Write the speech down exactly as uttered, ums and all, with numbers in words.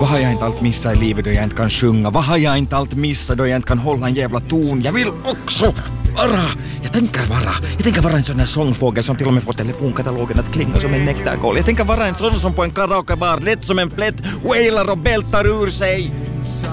Vad har jag inte allt missat i livet då jag inte kan sjunga? Vad har jag inte allt missat då jag inte kan hålla en jävla ton? Jag vill också vara, jag tänker vara, jag tänker vara en sån här sångfågel som till och med får telefonkatalogen att klinga som en nektargål. Jag tänker vara en sån som på en karaokebar, lätt som en plätt, wailar och bältar ur sig.